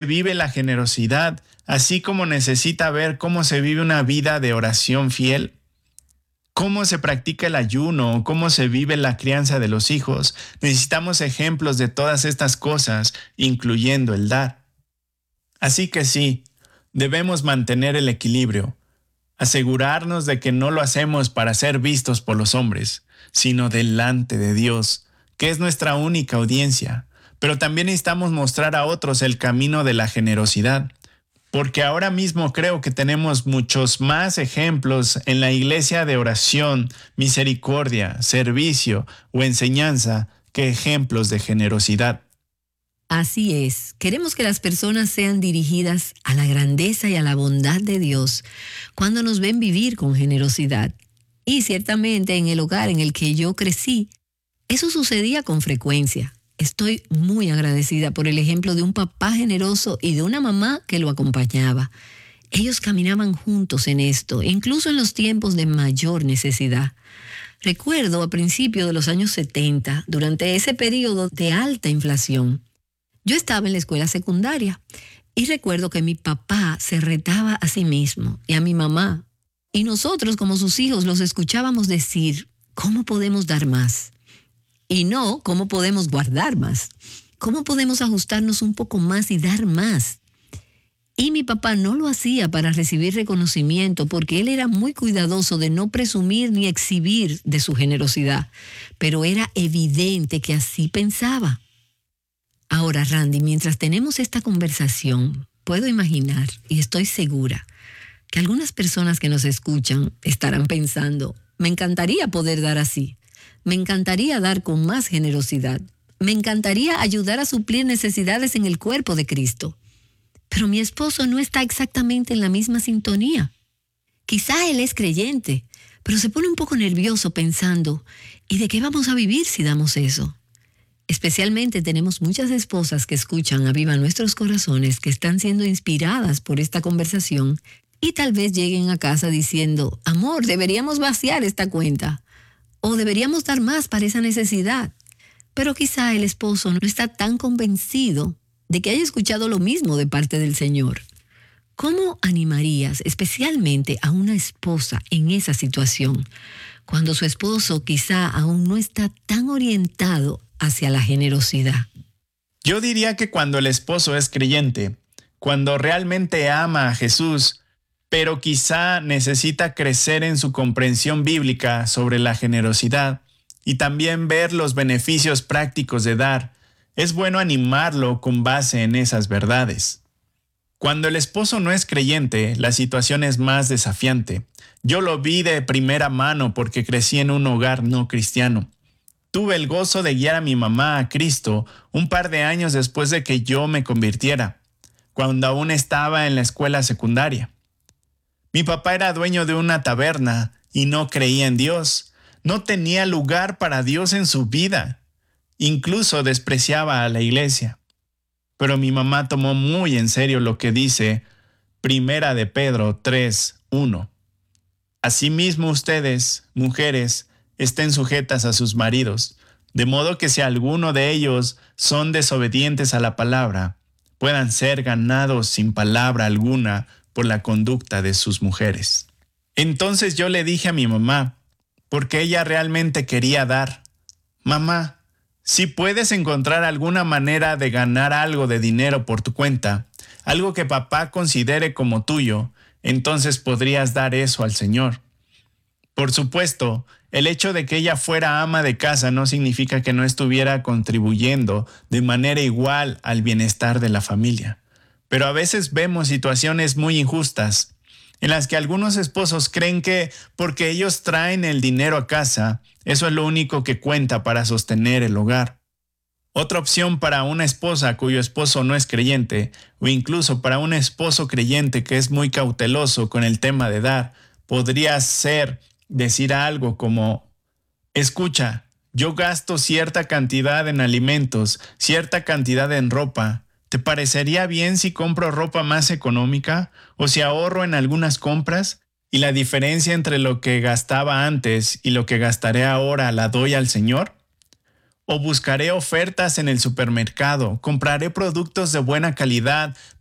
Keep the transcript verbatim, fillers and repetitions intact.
vive la generosidad, así como necesita ver cómo se vive una vida de oración fiel, cómo se practica el ayuno, cómo se vive la crianza de los hijos. Necesitamos ejemplos de todas estas cosas, incluyendo el dar. Así que sí, debemos mantener el equilibrio, asegurarnos de que no lo hacemos para ser vistos por los hombres, sino delante de Dios, que es nuestra única audiencia. Pero también necesitamos mostrar a otros el camino de la generosidad, porque ahora mismo creo que tenemos muchos más ejemplos en la iglesia de oración, misericordia, servicio o enseñanza que ejemplos de generosidad. Así es, queremos que las personas sean dirigidas a la grandeza y a la bondad de Dios cuando nos ven vivir con generosidad. Y ciertamente en el hogar en el que yo crecí, eso sucedía con frecuencia. Estoy muy agradecida por el ejemplo de un papá generoso y de una mamá que lo acompañaba. Ellos caminaban juntos en esto, incluso en los tiempos de mayor necesidad. Recuerdo a principios de los años setenta, durante ese periodo de alta inflación, yo estaba en la escuela secundaria y recuerdo que mi papá se retaba a sí mismo y a mi mamá. Y nosotros, como sus hijos, los escuchábamos decir, ¿cómo podemos dar más? Y no, ¿cómo podemos guardar más? ¿Cómo podemos ajustarnos un poco más y dar más? Y mi papá no lo hacía para recibir reconocimiento porque él era muy cuidadoso de no presumir ni exhibir de su generosidad, pero era evidente que así pensaba. Ahora, Randy, mientras tenemos esta conversación, puedo imaginar y estoy segura que algunas personas que nos escuchan estarán pensando, me encantaría poder dar así. Me encantaría dar con más generosidad. Me encantaría ayudar a suplir necesidades en el cuerpo de Cristo. Pero mi esposo no está exactamente en la misma sintonía. Quizá él es creyente, pero se pone un poco nervioso pensando, ¿y de qué vamos a vivir si damos eso? Especialmente tenemos muchas esposas que escuchan a viva nuestros corazones que están siendo inspiradas por esta conversación y tal vez lleguen a casa diciendo, amor, deberíamos vaciar esta cuenta. O deberíamos dar más para esa necesidad. Pero quizá el esposo no está tan convencido de que haya escuchado lo mismo de parte del Señor. ¿Cómo animarías especialmente a una esposa en esa situación, cuando su esposo quizá aún no está tan orientado hacia la generosidad? Yo diría que cuando el esposo es creyente, cuando realmente ama a Jesús, pero quizá necesita crecer en su comprensión bíblica sobre la generosidad y también ver los beneficios prácticos de dar, es bueno animarlo con base en esas verdades. Cuando el esposo no es creyente, la situación es más desafiante. Yo lo vi de primera mano porque crecí en un hogar no cristiano. Tuve el gozo de guiar a mi mamá a Cristo un par de años después de que yo me convirtiera, cuando aún estaba en la escuela secundaria. Mi papá era dueño de una taberna y no creía en Dios. No tenía lugar para Dios en su vida. Incluso despreciaba a la iglesia. Pero mi mamá tomó muy en serio lo que dice Primera de Pedro tres, uno. Asimismo ustedes, mujeres, estén sujetas a sus maridos, de modo que si alguno de ellos son desobedientes a la palabra, puedan ser ganados sin palabra alguna por la conducta de sus mujeres. Entonces yo le dije a mi mamá, porque ella realmente quería dar, mamá, si puedes encontrar alguna manera de ganar algo de dinero por tu cuenta, algo que papá considere como tuyo, entonces podrías dar eso al Señor. Por supuesto, el hecho de que ella fuera ama de casa no significa que no estuviera contribuyendo de manera igual al bienestar de la familia. Pero a veces vemos situaciones muy injustas, en las que algunos esposos creen que porque ellos traen el dinero a casa, eso es lo único que cuenta para sostener el hogar. Otra opción para una esposa cuyo esposo no es creyente, o incluso para un esposo creyente que es muy cauteloso con el tema de dar, podría ser decir algo como, escucha, yo gasto cierta cantidad en alimentos, cierta cantidad en ropa. ¿Te parecería bien si compro ropa más económica o si ahorro en algunas compras y la diferencia entre lo que gastaba antes y lo que gastaré ahora la doy al Señor? ¿O buscaré ofertas en el supermercado, compraré productos de buena calidad